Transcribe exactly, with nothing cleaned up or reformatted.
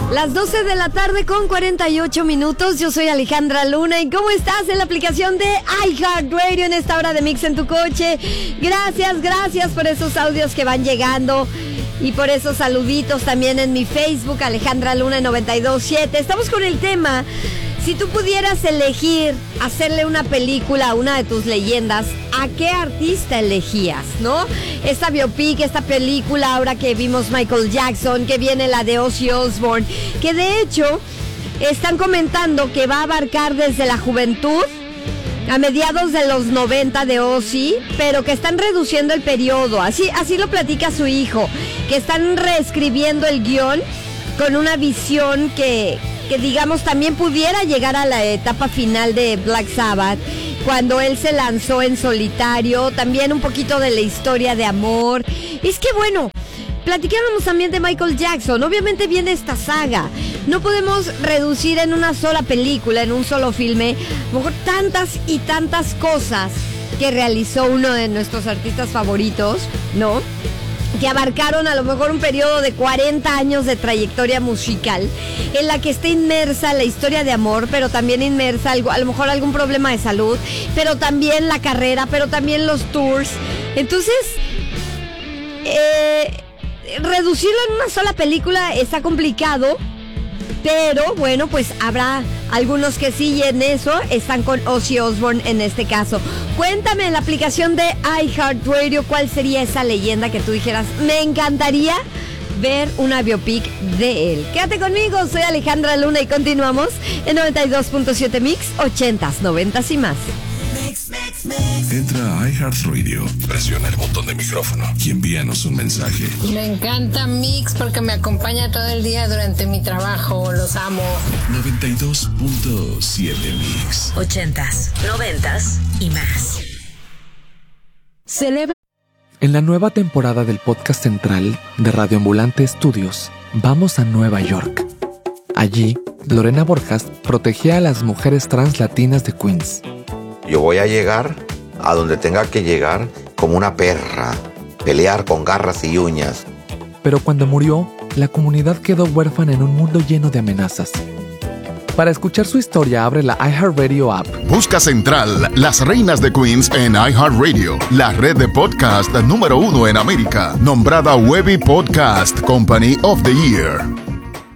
Las doce de la tarde con cuarenta y ocho minutos. Yo soy Alejandra Luna. ¿Y cómo estás en la aplicación de iHeartRadio en esta hora de Mix en tu coche? Gracias, gracias por esos audios que van llegando y por esos saluditos también en mi Facebook, Alejandra Luna noventa y dos siete. Estamos con el tema: si tú pudieras elegir hacerle una película a una de tus leyendas, ¿a qué artista elegías, no? Esta biopic, esta película, ahora que vimos Michael Jackson, que viene la de Ozzy Osbourne, que de hecho están comentando que va a abarcar desde la juventud a mediados de los noventa de Ozzy, pero que están reduciendo el periodo. Así, así lo platica su hijo, que están reescribiendo el guión con una visión que... que digamos también pudiera llegar a la etapa final de Black Sabbath, cuando él se lanzó en solitario, también un poquito de la historia de amor. Es que bueno, platicábamos también de Michael Jackson, obviamente viene esta saga, no podemos reducir en una sola película, en un solo filme, a lo mejor tantas y tantas cosas que realizó uno de nuestros artistas favoritos, ¿no? Que abarcaron a lo mejor un periodo de cuarenta años de trayectoria musical, en la que está inmersa la historia de amor, pero también inmersa algo, a lo mejor algún problema de salud, pero también la carrera, pero también los tours. Entonces, eh, reducirlo en una sola película está complicado, pero bueno, pues habrá algunos que sí, y en eso están con Ozzy Osbourne en este caso. Cuéntame en la aplicación de iHeartRadio cuál sería esa leyenda que tú dijeras, me encantaría ver una biopic de él. Quédate conmigo, soy Alejandra Luna y continuamos en noventa y dos punto siete Mix, ochentas, noventas y más. Mix, mix, mix. Entra a iHeartRadio, presiona el botón de micrófono y envíanos un mensaje. Me encanta Mix porque me acompaña todo el día durante mi trabajo, los amo. noventa y dos punto siete Mix. Ochentas, noventas y más. Celebra. En la nueva temporada del podcast central de Radio Ambulante Studios, vamos a Nueva York. Allí, Lorena Borjas protegía a las mujeres trans latinas de Queens. Yo voy a llegar a donde tenga que llegar como una perra, pelear con garras y uñas. Pero cuando murió, la comunidad quedó huérfana en un mundo lleno de amenazas. Para escuchar su historia, abre la iHeartRadio app. Busca Central, Las Reinas de Queens en iHeartRadio, la red de podcast número uno en América, nombrada Webby Podcast Company of the Year.